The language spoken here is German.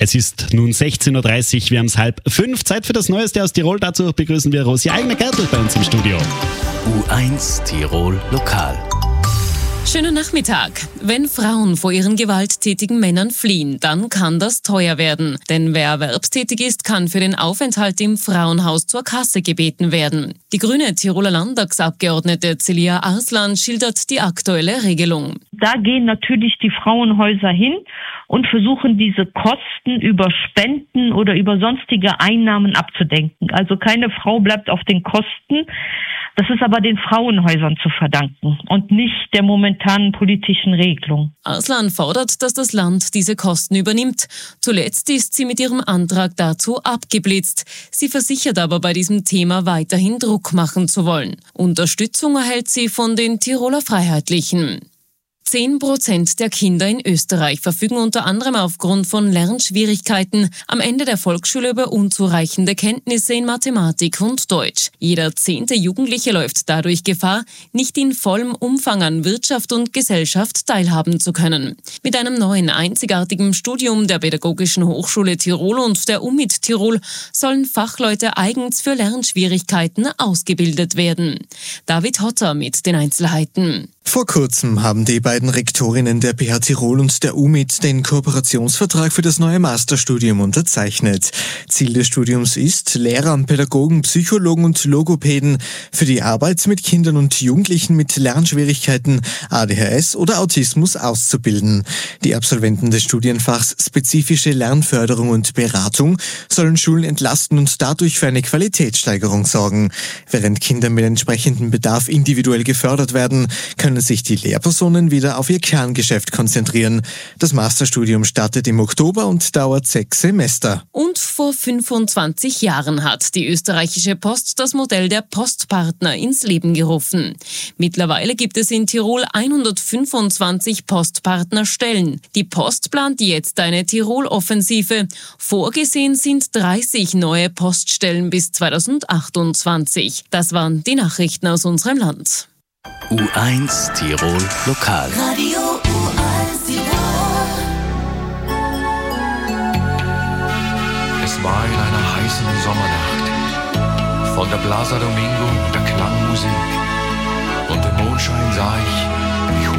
Es ist nun 16.30 Uhr, wir haben es 4:30. Zeit für das Neueste aus Tirol. Dazu begrüßen wir Rosi Eigner-Gertl bei uns im Studio. U1 Tirol Lokal. Schönen Nachmittag. Wenn Frauen vor ihren gewalttätigen Männern fliehen, dann kann das teuer werden. Denn wer erwerbstätig ist, kann für den Aufenthalt im Frauenhaus zur Kasse gebeten werden. Die grüne Tiroler Landtagsabgeordnete Celia Arslan schildert die aktuelle Regelung. Da gehen natürlich die Frauenhäuser hin und versuchen diese Kosten über Spenden oder über sonstige Einnahmen abzudenken. Also keine Frau bleibt auf den Kosten. Das ist aber den Frauenhäusern zu verdanken und nicht der momentanen politischen Regelung. Arslan fordert, dass das Land diese Kosten übernimmt. Zuletzt ist sie mit ihrem Antrag dazu abgeblitzt. Sie versichert aber bei diesem Thema weiterhin Druck machen zu wollen. Unterstützung erhält sie von den Tiroler Freiheitlichen. 10% der Kinder in Österreich verfügen unter anderem aufgrund von Lernschwierigkeiten am Ende der Volksschule über unzureichende Kenntnisse in Mathematik und Deutsch. Jeder 10. Jugendliche läuft dadurch Gefahr, nicht in vollem Umfang an Wirtschaft und Gesellschaft teilhaben zu können. Mit einem neuen einzigartigen Studium der Pädagogischen Hochschule Tirol und der UMIT Tirol sollen Fachleute eigens für Lernschwierigkeiten ausgebildet werden. David Hotter mit den Einzelheiten. Vor kurzem haben die beiden Rektorinnen der PH Tirol und der UMIT den Kooperationsvertrag für das neue Masterstudium unterzeichnet. Ziel des Studiums ist, Lehrer, Pädagogen, Psychologen und Logopäden für die Arbeit mit Kindern und Jugendlichen mit Lernschwierigkeiten, ADHS oder Autismus auszubilden. Die Absolventen des Studienfachs spezifische Lernförderung und Beratung sollen Schulen entlasten und dadurch für eine Qualitätssteigerung sorgen. Während Kinder mit entsprechendem Bedarf individuell gefördert werden, können sich die Lehrpersonen wieder auf ihr Kerngeschäft konzentrieren. Das Masterstudium startet im Oktober und dauert 6 Semester. Und vor 25 Jahren hat die österreichische Post das Modell der Postpartner ins Leben gerufen. Mittlerweile gibt es in Tirol 125 Postpartnerstellen. Die Post plant jetzt eine Tirol-Offensive. Vorgesehen sind 30 neue Poststellen bis 2028. Das waren die Nachrichten aus unserem Land. U1 Tirol Lokal. Radio U1 Tirol. Es war in einer heißen Sommernacht. Von der Plaza Domingo der Klangmusik und im Mondschein sah ich